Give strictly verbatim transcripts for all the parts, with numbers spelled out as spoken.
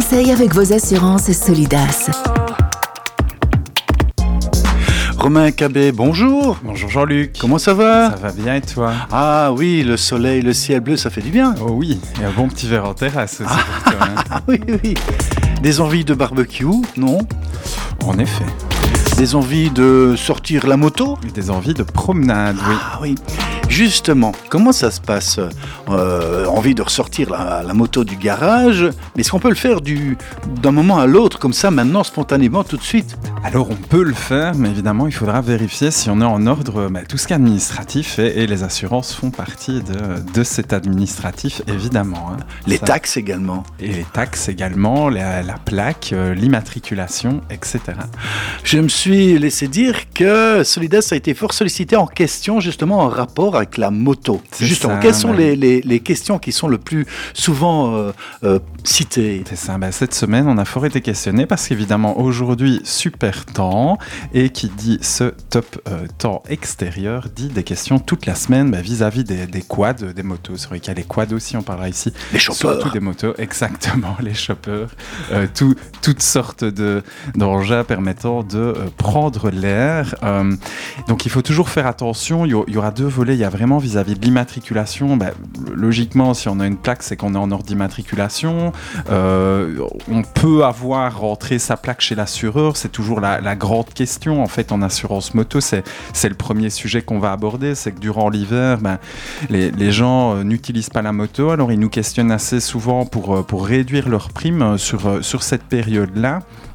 conseils avec vos assurances Solidas. Romain Cabet, bonjour. Bonjour Jean-Luc. Comment ça va ? Ça va bien et toi ? Ah oui, le soleil, le ciel bleu, ça fait du bien. Oh oui, et un bon petit verre en terrasse aussi pour toi. Hein. Ah oui, oui. Des envies de barbecue, non ? En effet. Des envies de sortir la moto ? Des envies de promenade, oui. Ah oui. Justement, comment ça se passe ? euh, Envie de ressortir la, la moto du garage, mais est-ce qu'on peut le faire du, d'un moment à l'autre, comme ça, maintenant, spontanément, tout de suite ? Alors on peut le faire, mais évidemment il faudra vérifier si on est en ordre, bah, tout ce qui est administratif, et, et les assurances font partie de, de cet administratif, évidemment. Hein. Les ça, taxes également. Et les taxes également, la, la plaque, euh, l'immatriculation, et cetera. Je me suis laissé dire que Solidas a été fort sollicité en question, justement, en rapport avec la moto. C'est Justement, ça, quelles sont ouais. les, les, les questions qui sont le plus souvent euh, euh, citées ? C'est ça, bah, cette semaine on a fort été questionné parce qu'évidemment aujourd'hui super temps, et qui dit ce top euh, temps extérieur dit des questions toute la semaine bah, vis-à-vis des, des quads, des motos. C'est vrai qu'il y a les quads aussi, on parlera ici. Les choppers. Surtout des motos, exactement, les choppers. Euh, tout, toutes sortes de, d'engins permettant de euh, prendre l'air. Euh, donc il faut toujours faire attention, il y, il y aura deux volets, il y a vraiment vis-à-vis de l'immatriculation. Bah, logiquement, si on a une plaque, c'est qu'on est en ordre d'immatriculation. Euh, on peut avoir rentré sa plaque chez l'assureur, c'est toujours la, la grande question en fait en assurance moto, c'est, c'est le premier sujet qu'on va aborder, c'est que durant l'hiver, ben, les, les gens euh, n'utilisent pas la moto, alors ils nous questionnent assez souvent pour, euh, pour réduire leurs primes sur, euh, sur cette période-là.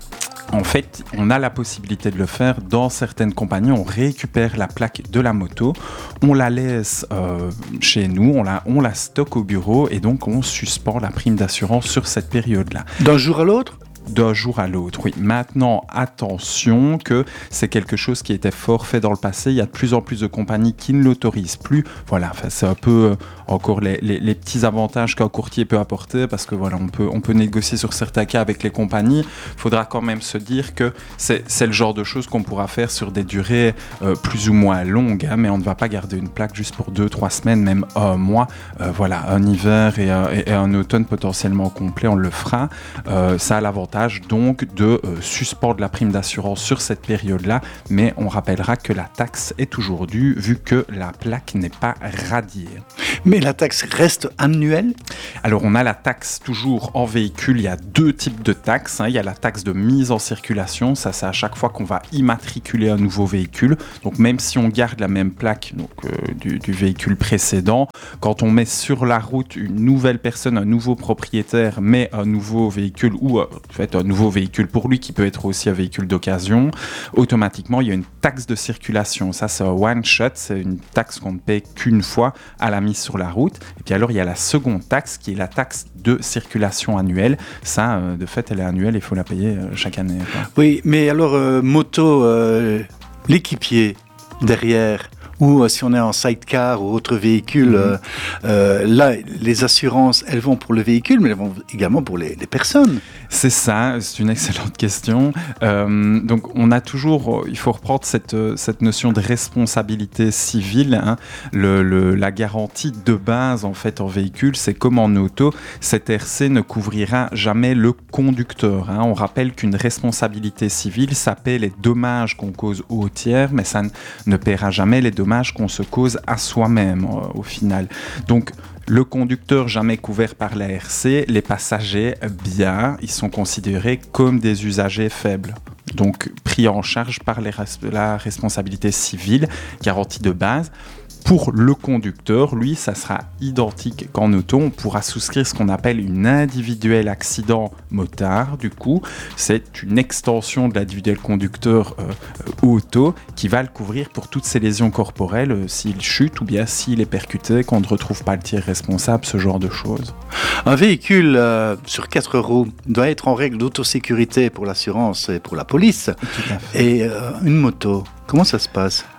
En fait, on a la possibilité de le faire dans certaines compagnies. On récupère la plaque de la moto, on la laisse euh, chez nous, on la, on la stocke au bureau et donc on suspend la prime d'assurance sur cette période-là. D'un jour à l'autre ? D'un jour à l'autre, oui. Maintenant, attention que c'est quelque chose qui était fort fait dans le passé. Il y a de plus en plus de compagnies qui ne l'autorisent plus. Voilà, enfin, c'est un peu euh, encore les, les, les petits avantages qu'un courtier peut apporter parce que voilà, on peut, on peut négocier sur certains cas avec les compagnies. Il faudra quand même se dire que c'est, c'est le genre de choses qu'on pourra faire sur des durées euh, plus ou moins longues, hein, mais on ne va pas garder une plaque juste pour deux, trois semaines, même un mois. Euh, voilà, un hiver et, euh, et, et un automne potentiellement complet, on le fera. Euh, ça a l'avantage donc de euh, suspendre la prime d'assurance sur cette période-là, mais on rappellera que la taxe est toujours due vu que la plaque n'est pas radiée. Mais la taxe reste annuelle ? Alors on a la taxe toujours en véhicule, il y a deux types de taxes, hein. Il y a la taxe de mise en circulation, ça c'est à chaque fois qu'on va immatriculer un nouveau véhicule, donc même si on garde la même plaque donc, euh, du, du véhicule précédent, quand on met sur la route une nouvelle personne, un nouveau propriétaire, mais un nouveau véhicule ou euh, en fait, un nouveau véhicule pour lui qui peut être aussi un véhicule d'occasion, automatiquement il y a une taxe de circulation. Ça c'est un one shot, c'est une taxe qu'on ne paie qu'une fois à la mise sur la route. Et puis alors il y a la seconde taxe qui est la taxe de circulation annuelle. Ça euh, de fait elle est annuelle, il faut la payer euh, chaque année, quoi. Oui, mais alors euh, moto, euh, l'équipier derrière, ou euh, si on est en sidecar ou autre véhicule, mmh. euh, euh, là, les assurances, elles vont pour le véhicule, mais elles vont également pour les, les personnes. C'est ça, c'est une excellente question. Euh, donc, on a toujours, il faut reprendre cette, cette notion de responsabilité civile. Hein. Le, le, la garantie de base, en fait, en véhicule, c'est comme en auto, cette R C ne couvrira jamais le conducteur. Hein. On rappelle qu'une responsabilité civile, ça paie les dommages qu'on cause au tiers, mais ça ne, ne paiera jamais les dommages qu'on se cause à soi-même, euh, au final. Donc, le conducteur jamais couvert par la R C, les passagers, bien, ils sont considérés comme des usagers faibles. Donc pris en charge par les res- la responsabilité civile, garantie de base. Pour le conducteur, lui, ça sera identique qu'en auto. On pourra souscrire ce qu'on appelle une individuelle accident motard. Du coup, c'est une extension de l'individuel conducteur euh, auto qui va le couvrir pour toutes ces lésions corporelles euh, s'il chute ou bien s'il est percuté, qu'on ne retrouve pas le tiers responsable, ce genre de choses. Un véhicule euh, sur quatre roues doit être en règle d'autosécurité pour l'assurance et pour la police. Tout à fait. Et euh, une moto, comment ça se passe ?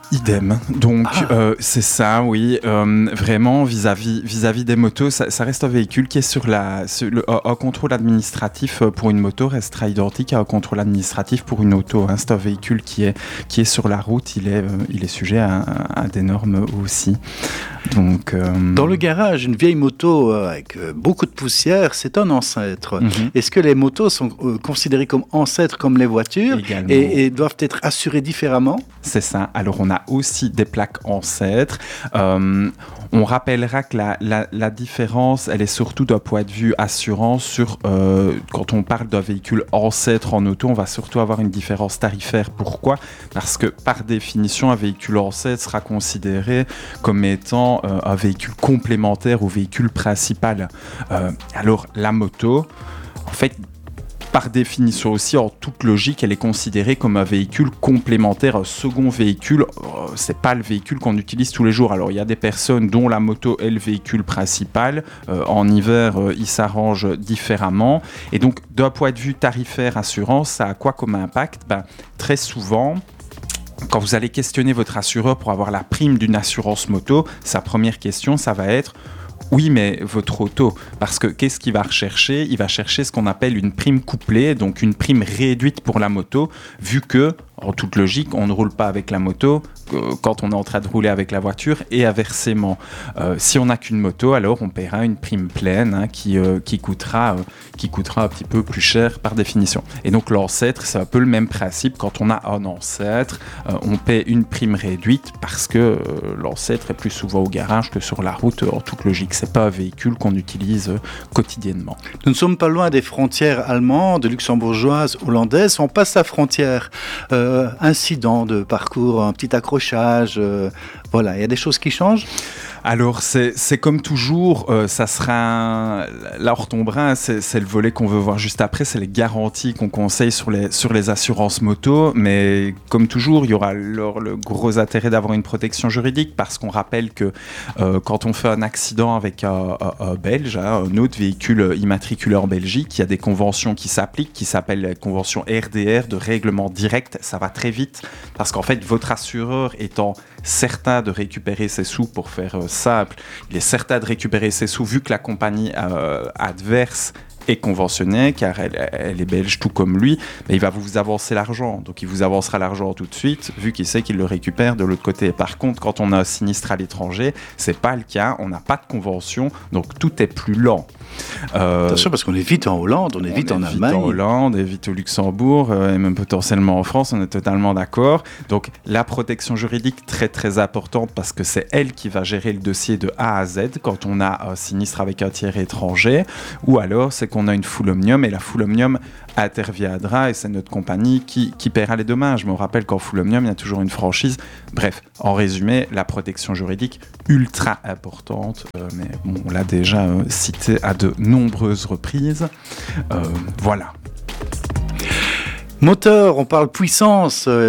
Idem. Donc, Ah. euh, c'est ça, oui. Euh, vraiment, vis-à-vis, vis-à-vis des motos, ça, ça reste un véhicule qui est sur la... Sur le, un contrôle administratif pour une moto restera identique à un contrôle administratif pour une auto. Hein. C'est un véhicule qui est, qui est sur la route, il est, euh, il est sujet à, à des normes aussi. Donc, euh... Dans le garage, une vieille moto euh, avec euh, beaucoup de poussière, c'est un ancêtre. Mm-hmm. Est-ce que les motos sont euh, considérées comme ancêtres comme les voitures et, et doivent être assurées différemment? C'est ça. Alors, on a aussi des plaques ancêtres. Euh, on rappellera que la, la, la différence, elle est surtout d'un point de vue assurance. Sur, euh, quand on parle d'un véhicule ancêtre en auto, on va surtout avoir une différence tarifaire. Pourquoi ? Parce que, par définition, un véhicule ancêtre sera considéré comme étant euh, un véhicule complémentaire au véhicule principal. Euh, alors, la moto, en fait, par définition aussi, en toute logique, elle est considérée comme un véhicule complémentaire, un second véhicule. Euh, c'est pas le véhicule qu'on utilise tous les jours. Alors, il y a des personnes dont la moto est le véhicule principal. Euh, en hiver, euh, ils s'arrangent différemment. Et donc, d'un point de vue tarifaire, assurance, ça a quoi comme impact ? Ben, très souvent, quand vous allez questionner votre assureur pour avoir la prime d'une assurance moto, sa première question, ça va être... Oui, mais votre auto, parce que qu'est-ce qu'il va rechercher ? Il va chercher ce qu'on appelle une prime couplée, donc une prime réduite pour la moto, vu que, en toute logique, on ne roule pas avec la moto euh, quand on est en train de rouler avec la voiture et inversement. Euh, si on n'a qu'une moto, alors on paiera une prime pleine hein, qui, euh, qui, coûtera, euh, qui coûtera un petit peu plus cher par définition. Et donc l'ancêtre, c'est un peu le même principe. Quand on a un ancêtre, euh, on paie une prime réduite parce que euh, l'ancêtre est plus souvent au garage que sur la route, en toute logique. C'est pas un véhicule qu'on utilise euh, quotidiennement. Nous ne sommes pas loin des frontières allemandes, luxembourgeoises, hollandaises. On passe la frontière. Euh, incident de parcours, un petit accrochage. Euh, voilà, il y a des choses qui changent. Alors, c'est, c'est comme toujours, euh, ça sera... Là, on retombera, c'est, c'est le volet qu'on veut voir juste après, c'est les garanties qu'on conseille sur les, sur les assurances moto. Mais comme toujours, il y aura alors le gros intérêt d'avoir une protection juridique parce qu'on rappelle que euh, quand on fait un accident avec un, un, un Belge, hein, un autre véhicule immatriculé en Belgique, il y a des conventions qui s'appliquent, qui s'appellent la convention R D R, de règlement direct. Ça va très vite parce qu'en fait, votre assureur étant certain de récupérer ses sous pour faire euh, simple, il est certain de récupérer ses sous vu que la compagnie euh, adverse est conventionnée, car elle, elle est belge tout comme lui, mais il va vous avancer l'argent. Donc il vous avancera l'argent tout de suite, vu qu'il sait qu'il le récupère de l'autre côté. Par contre, quand on a un sinistre à l'étranger, c'est pas le cas, on n'a pas de convention, donc tout est plus lent. Euh, Attention, parce qu'on est vite en Hollande, on est vite en Allemagne. On est vite en Hollande, et vite au Luxembourg, euh, et même potentiellement en France, on est totalement d'accord. Donc la protection juridique, très très importante, parce que c'est elle qui va gérer le dossier de A à Z quand on a un sinistre avec un tiers étranger, ou alors c'est qu'on a une full omnium, et la full omnium interviendra, et c'est notre compagnie qui, qui paiera les dommages. Mais on rappelle qu'en full omnium, il y a toujours une franchise. Bref, en résumé, la protection juridique ultra importante, euh, mais bon, on l'a déjà euh, cité à de nombreuses reprises. Euh, voilà. Moteur, on parle puissance.